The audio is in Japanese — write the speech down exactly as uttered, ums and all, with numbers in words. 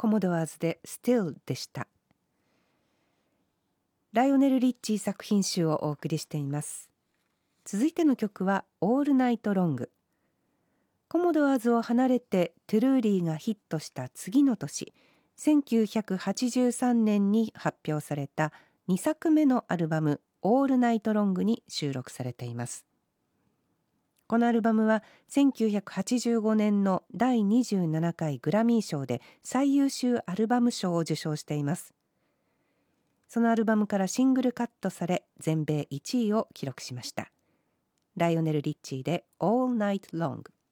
コモドアーズで Still でした。ライオネル・リッチー作品集をお送りしています。続いての曲は All Night Long。コモドアーズを離れてトゥルーリーがヒットした次の年、せんきゅうひゃくはちじゅうさんねんに発表されたにさくめのアルバム All Night Long に収録されています。このアルバムはせんきゅうひゃくはちじゅうごねんのだいにじゅうななかいグラミー賞で最優秀アルバム賞を受賞しています。そのアルバムからシングルカットされ全米いちいを記録しました。ライオネル・リッチーで All Night Long。